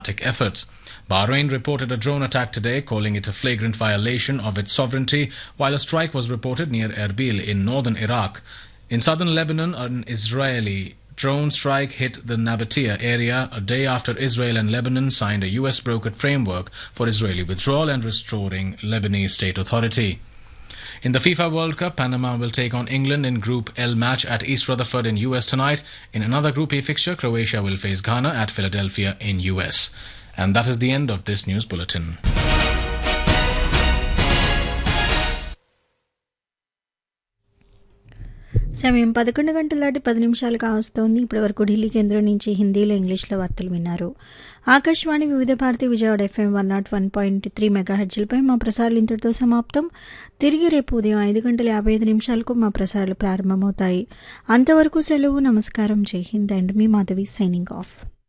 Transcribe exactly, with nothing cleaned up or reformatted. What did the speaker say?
efforts. Bahrain reported a drone attack today, calling it a flagrant violation of its sovereignty, while a strike was reported near Erbil in northern Iraq. In southern Lebanon, an Israeli drone strike hit the Nabatea area a day after Israel and Lebanon signed a U S brokered framework for Israeli withdrawal and restoring Lebanese state authority. In the FIFA World Cup, Panama will take on England in Group L match at East Rutherford in U S tonight. In another Group E fixture, Croatia will face Ghana at Philadelphia in U S. And that is the end of this news bulletin. సమయం పదకొండు గంటల దాటి పది నిమిషాలు కావస్తోంది. ఇప్పటి వరకు ఢిల్లీ కేంద్రం నుంచి హిందీలో ఇంగ్లీష్లో వార్తలు విన్నారు. ఆకాశవాణి వివిధ Bharati Vijayawada FM one not one point three మెగాహెర్ట్జ్లపై మా ప్రసారాలు ఇంతటితో సమాప్తం. తిరిగి రేపు ఉదయం ఐదు గంటల యాభై ఐదు నిమిషాలకు మా ప్రసారాలు ప్రారంభమవుతాయి. అంతవరకు సెలవు. నమస్కారం. జై Hind and me Madhavi signing off.